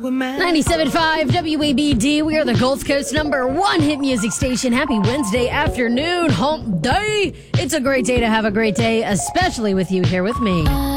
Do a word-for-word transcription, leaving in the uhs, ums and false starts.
ninety-seven point five W A B D. We are the Gold Coast number one hit music station. Happy Wednesday afternoon, hump day. It's a great day to have a great day, especially with you here with me.